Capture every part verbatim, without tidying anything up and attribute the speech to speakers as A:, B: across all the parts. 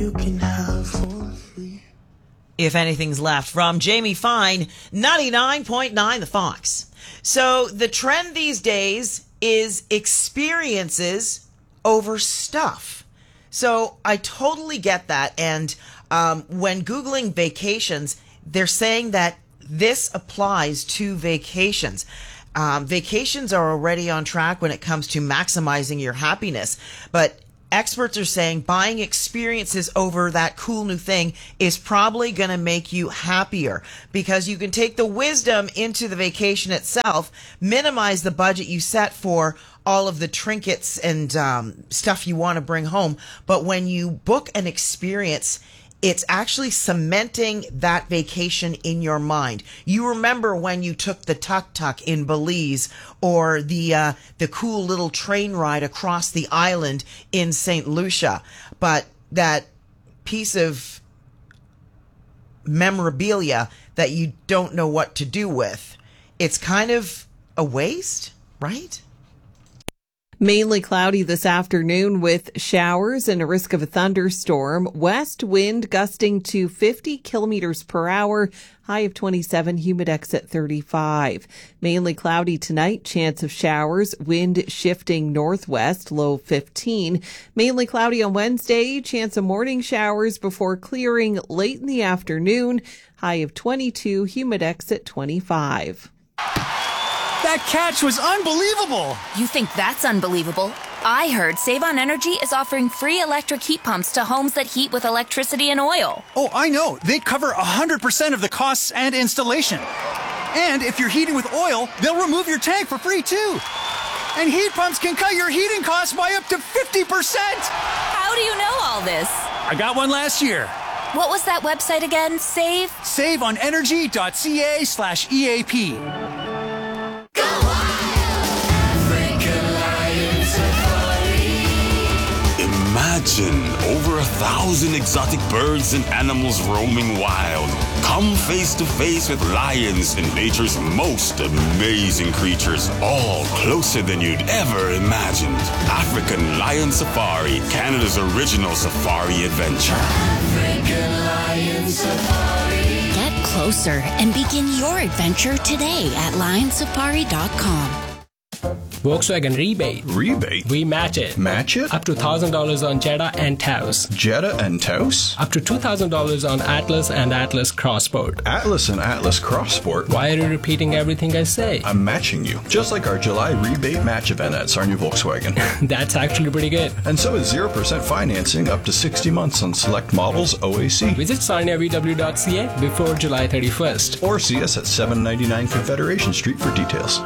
A: You can have for free.
B: If anything's left, from Jamie Fine, ninety-nine point nine The Fox. So the trend these days is experiences over stuff. So I totally get that. And um, when Googling vacations, they're saying that this applies to vacations. Um, vacations are already on track when it comes to maximizing your happiness. But experts are saying buying experiences over that cool new thing is probably going to make you happier, because you can take the wisdom into the vacation itself, minimize the budget you set for all of the trinkets and um, stuff you want to bring home. But when you book an experience, it's actually cementing that vacation in your mind. You remember when you took the tuk-tuk in Belize, or the uh, the cool little train ride across the island in Saint Lucia. But that piece of memorabilia that you don't know what to do with, it's kind of a waste, right?
C: Mainly cloudy this afternoon with showers and a risk of a thunderstorm. West wind gusting to fifty kilometers per hour. High of twenty-seven, humidex at thirty-five. Mainly cloudy tonight, chance of showers, wind shifting northwest, low fifteen. Mainly cloudy on Wednesday, chance of morning showers before clearing late in the afternoon. High of twenty-two, humidex at twenty-five.
D: That catch was unbelievable!
E: You think that's unbelievable? I heard Save on Energy is offering free electric heat pumps to homes that heat with electricity and oil.
D: Oh, I know. They cover one hundred percent of the costs and installation. And if you're heating with oil, they'll remove your tank for free, too. And heat pumps can cut your heating costs by up to fifty percent!
E: How do you know all this?
D: I got one last year.
E: What was that website again? Save?
D: save on energy dot c a slash E A P.
F: Imagine over a thousand exotic birds and animals roaming wild. Come face to face with lions and nature's most amazing creatures, all closer than you'd ever imagined. African Lion Safari, Canada's original safari adventure.
A: African Lion Safari.
G: Get closer and begin your adventure today at lion safari dot com.
H: Volkswagen rebate.
I: Rebate?
H: We match it.
I: Match it?
H: Up to one thousand dollars on Jetta and Taos.
I: Jetta and Taos?
H: Up to two thousand dollars on Atlas and Atlas Crossport.
I: Atlas and Atlas Crossport?
H: Why are you repeating everything I say?
I: I'm matching you. Just like our July rebate match event at Sarnia Volkswagen.
H: That's actually pretty good.
I: And so is zero percent financing up to sixty months on select models O A C.
H: Visit sarnia v w dot c a before July thirty-first.
I: Or see us at seven ninety-nine Confederation Street for details.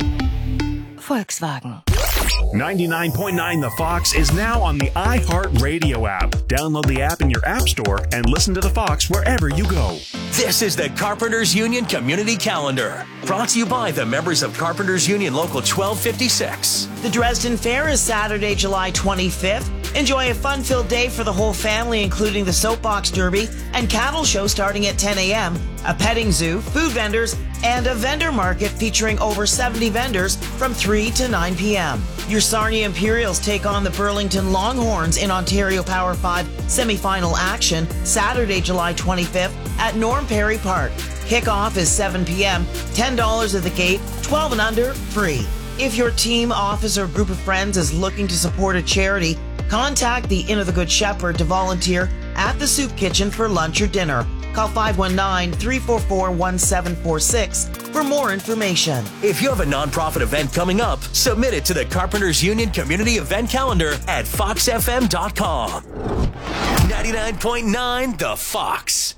G: Volkswagen.
J: ninety-nine point nine The Fox is now on the iHeartRadio app. Download the app in your app store and listen to The Fox wherever you go.
K: This is the Carpenters Union Community Calendar, brought to you by the members of Carpenters Union Local twelve fifty-six.
B: The Dresden Fair is Saturday, July twenty-fifth. Enjoy a fun-filled day for the whole family, including the Soapbox Derby and cattle show starting at ten a.m., a petting zoo, food vendors, and a vendor market featuring over seventy vendors from three to nine p.m. Your Sarnia Imperials take on the Burlington Longhorns in Ontario Power five semifinal action Saturday, July twenty-fifth at Norm Perry Park. Kickoff is seven p.m., ten dollars at the gate, twelve and under, free. If your team, office, or group of friends is looking to support a charity, contact the Inn of the Good Shepherd to volunteer at the Soup Kitchen for lunch or dinner. Call five one nine, three four four, one seven four six for more information.
K: If you have a nonprofit event coming up, submit it to the Carpenters Union Community Event Calendar at fox f m dot com. ninety-nine point nine The Fox.